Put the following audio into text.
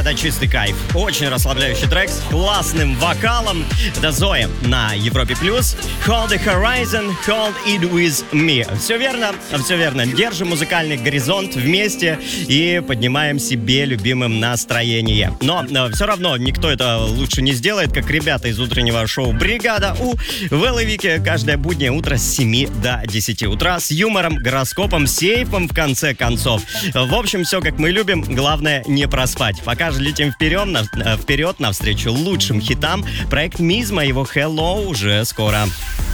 это чистый кайф. Очень расслабляющий трек с классным вокалом. Это Зоя на Европе+. Hold the horizon, hold it with me. Все верно, все верно. Держим музыкальный горизонт вместе и поднимаем себе любимым настроение. Но все равно никто это лучше не сделает, как ребята из утреннего шоу «Бригада У» в Элевике каждое буднее утро с 7 до 10 утра с юмором, гороскопом, сейфом в конце концов. В общем, все как мы любим, главное не проспать. Пока же летим вперед навстречу лучшим хитам. Проект Мизма, его «Hello» уже скоро.